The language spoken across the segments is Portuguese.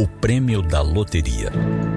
O prêmio da loteria.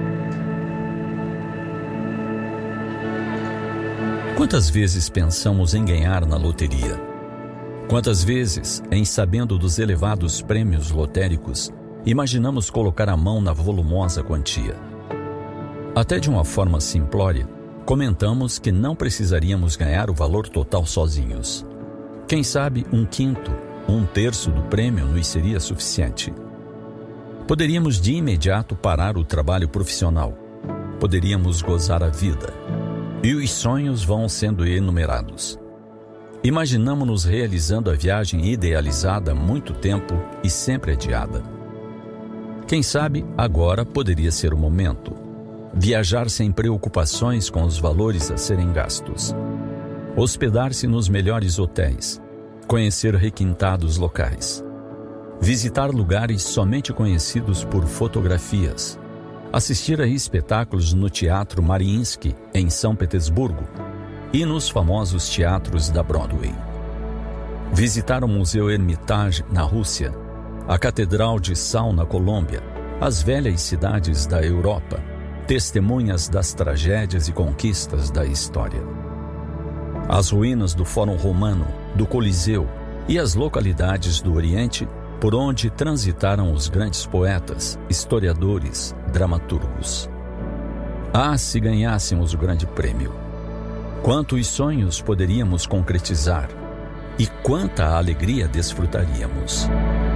Quantas vezes pensamos em ganhar na loteria? Quantas vezes, em sabendo dos elevados prêmios lotéricos, imaginamos colocar a mão na volumosa quantia? Até de uma forma simplória, comentamos que não precisaríamos ganhar o valor total sozinhos. Quem sabe 1/5, 1/3 do prêmio nos seria suficiente. Poderíamos de imediato parar o trabalho profissional. Poderíamos gozar a vida. E os sonhos vão sendo enumerados. Imaginamo-nos realizando a viagem idealizada há muito tempo e sempre adiada. Quem sabe agora poderia ser o momento. Viajar sem preocupações com os valores a serem gastos. Hospedar-se nos melhores hotéis. Conhecer requintados locais. Visitar lugares somente conhecidos por fotografias. Assistir a espetáculos no Teatro Mariinsky, em São Petersburgo, e nos famosos teatros da Broadway. Visitar o Museu Hermitage, na Rússia, a Catedral de Sal, na Colômbia, as velhas cidades da Europa, testemunhas das tragédias e conquistas da história. As ruínas do Fórum Romano, do Coliseu e as localidades do Oriente por onde transitaram os grandes poetas, historiadores, dramaturgos. Ah, se ganhássemos o grande prêmio! Quantos sonhos poderíamos concretizar e quanta alegria desfrutaríamos!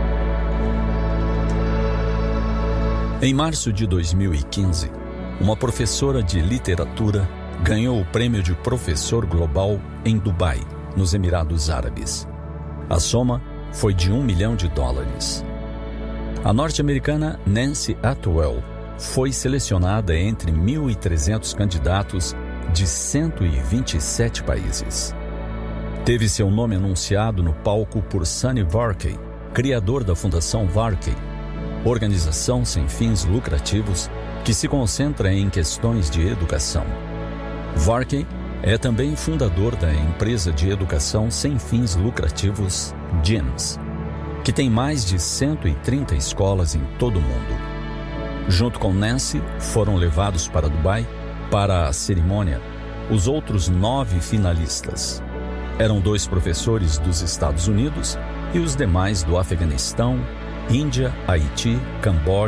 Em março de 2015, uma professora de literatura ganhou o prêmio de professor global em Dubai, nos Emirados Árabes. A soma foi de $1 milhão. A norte-americana Nancy Atwell foi selecionada entre 1.300 candidatos de 127 países. Teve seu nome anunciado no palco por Sunny Varkey, criador da Fundação Varkey, organização sem fins lucrativos que se concentra em questões de educação. Varkey é também fundador da empresa de educação sem fins lucrativos GEMS, que tem mais de 130 escolas em todo o mundo. Junto com Nancy, foram levados para Dubai para a cerimônia os outros 9 finalistas. Eram 2 professores dos Estados Unidos e os demais do Afeganistão, Índia, Haiti, Camboja